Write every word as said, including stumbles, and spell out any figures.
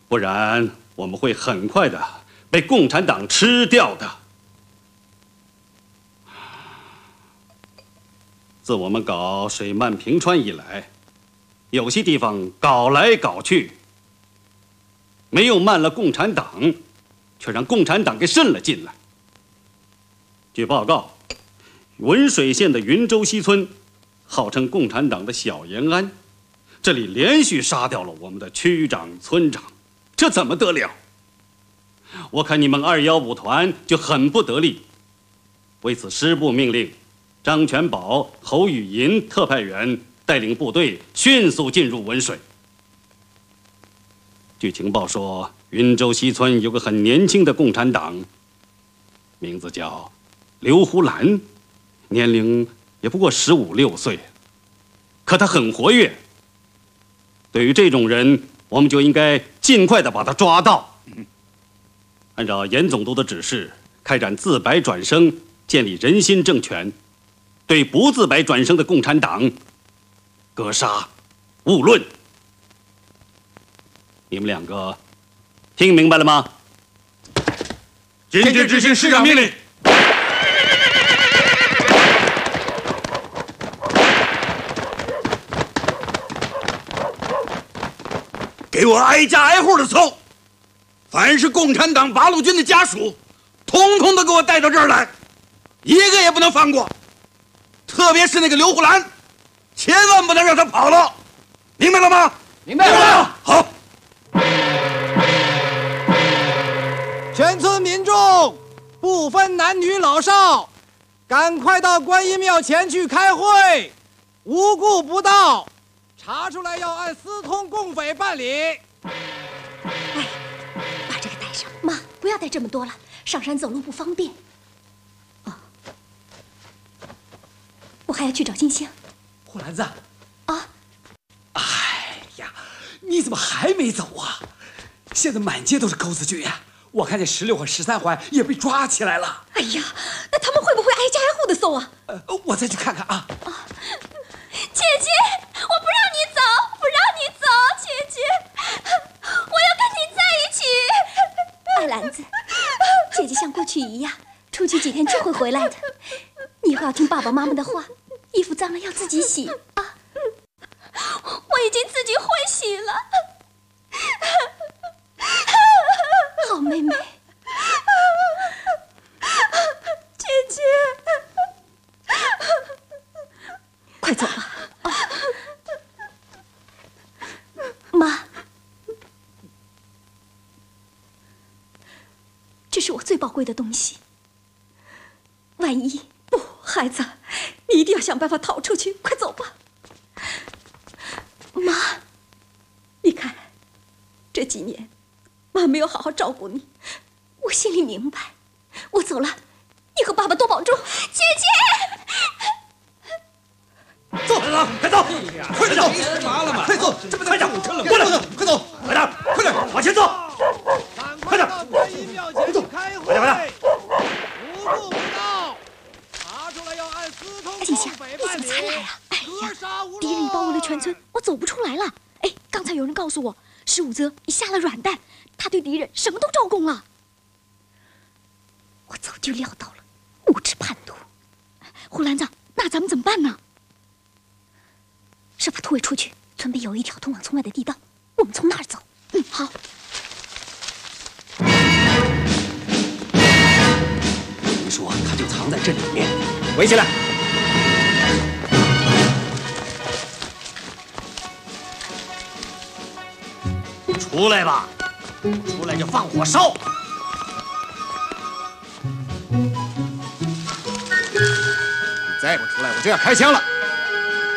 不然我们会很快的被共产党吃掉的。自我们搞水漫平川以来，有些地方搞来搞去，没有漫了共产党，却让共产党给渗了进来。据报告，文水县的云州西村，号称共产党的小延安，这里连续杀掉了我们的区长、村长，这怎么得了？我看你们二幺五团就很不得力。为此，师部命令张全宝、侯雨银特派员带领部队迅速进入文水。据情报说，云州西村有个很年轻的共产党，名字叫刘胡兰，年龄也不过十五六岁，可他很活跃。对于这种人，我们就应该尽快的把他抓到。按照严总督的指示，开展自白转生，建立人心政权，对不自白转生的共产党格杀勿论。你们两个听明白了吗？ 坚决执行师长命令。给我挨家挨户的搜，凡是共产党八路军的家属，统统都给我带到这儿来，一个也不能放过。特别是那个刘胡兰，千万不能让他跑了，明白了吗？ 明白了。 好。 全村民众，不分男女老少，赶快到观音庙前去开会，无故不到，查出来要按私通共匪办理。 哎，把这个带上。妈，不要带这么多了，上山走路不方便。哦，我还要去找金香。 胡兰子。 啊。 哎呀，你怎么还没走啊？现在满街都是钩子军呀！我看见十六和十三环也被抓起来了。 哎呀，那他们会不会挨家挨户的搜啊？ 呃，我再去看看啊。 啊，姐姐，我不让你走，不让你走，姐姐，我要跟你在一起。二兰子，姐姐像过去一样，出去几天就会回来的。你以后要听爸爸妈妈的话，衣服脏了要自己洗啊。我已经自己会洗了。好妹妹，姐姐，快走吧。啊，妈，这是我最宝贵的东西。万一不，孩子，你一定要想办法逃出去。快走吧。妈，你看，这几年妈没有好好照顾你，我心里明白。我走了，你和爸爸多保重。姐姐，走，快走，快走，麻了嘛，快走，这不快点，过来，快走，快点，快点，往前走，快点， 观音庙前去开会， 快点， 无故不到，查出来要按私通静香，你怎么才来啊？哎呀，敌人已包围了全村，我走不出来了。哎，刚才有人告诉我，十五则已下了软弹，他对敌人什么都招供了。我早就料到了，无耻叛徒。胡兰子，那咱们怎么办呢？设法突围出去，村北有一条通往村外的地道，我们从那儿走。嗯，好。 你说他就藏在这里面，围起来。 出来吧，出来就放火烧！你再不出来，我就要开枪了！